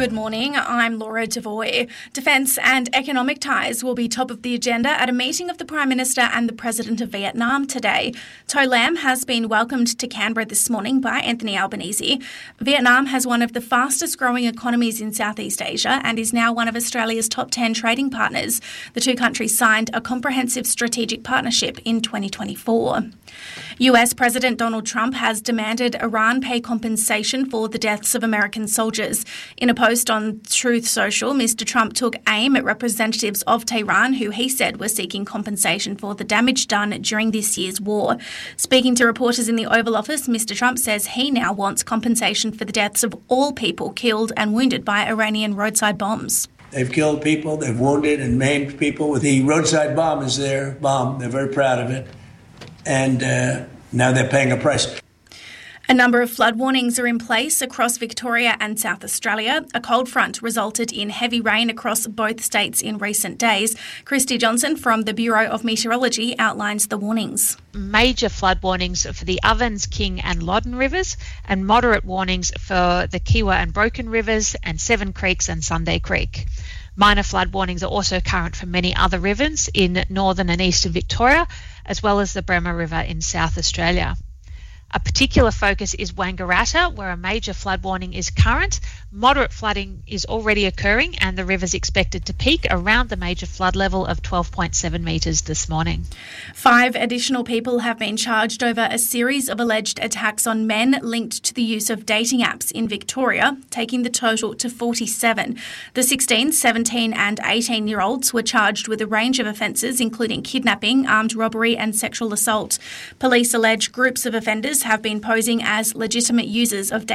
Good morning, I'm Laura Devoy. Defence and economic ties will be top of the agenda at a meeting of the Prime Minister and the President of Vietnam today. To Lam has been welcomed to Canberra this morning by Anthony Albanese. Vietnam has one of the fastest growing economies in Southeast Asia and is now one of Australia's top 10 trading partners. The two countries signed a comprehensive strategic partnership in 2024. US President Donald Trump has demanded Iran pay compensation for the deaths of American soldiers. In a post on Truth Social, Mr. Trump took aim at representatives of Tehran who he said were seeking compensation for the damage done during this year's war. Speaking to reporters in the Oval Office, Mr. Trump says he now wants compensation for the deaths of all people killed and wounded by Iranian roadside bombs. They've killed people, they've wounded and maimed people. The roadside bomb is their bomb. They're very proud of it. And now they're paying a price. A number of flood warnings are in place across Victoria and South Australia. A cold front resulted in heavy rain across both states in recent days. Christy Johnson from the Bureau of Meteorology outlines the warnings. Major flood warnings for the Ovens, King and Loddon rivers, and moderate warnings for the Kiewa and Broken rivers and Seven Creeks and Sunday Creek. Minor flood warnings are also current for many other rivers in northern and eastern Victoria, as well as the Bremer River in South Australia. A particular focus is Wangaratta, where a major flood warning is current. Moderate flooding is already occurring and the river is expected to peak around the major flood level of 12.7 metres this morning. 5 additional people have been charged over a series of alleged attacks on men linked to the use of dating apps in Victoria, taking the total to 47. The 16, 17 and 18-year-olds were charged with a range of offences, including kidnapping, armed robbery and sexual assault. Police allege groups of offenders have been posing as legitimate users of